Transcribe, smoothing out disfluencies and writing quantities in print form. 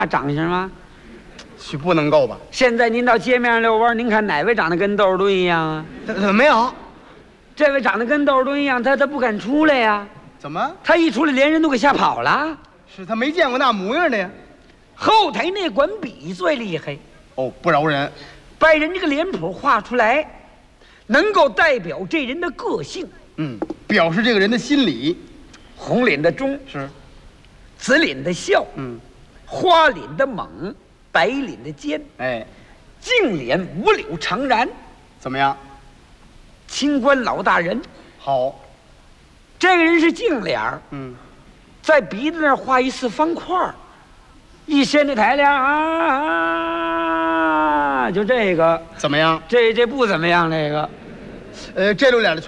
长相吗？ 许不能够吧？ 现在您到街面上遛弯，您看哪位长得跟窦尔敦一样啊？ 没有？ 这位长得跟窦尔敦一样，他不敢出来呀。 怎么？ 他一出来，连人都给吓跑了。 是他没见过那模样的呀。 后台那管笔最厉害。 哦，不饶人。 把人这个脸谱画出来，能够代表这人的个性。 表示这个人的心理。 红脸的忠是， 紫脸的孝，花脸的猛，白脸的奸， 哎， 净脸五柳长髯， 怎么样？ 清官老大人。 好， 这个人是净脸儿，在鼻子那儿画一四方块儿，一掀这台帘啊，就这个怎么样？ 这不怎么样，这个， 这种脸的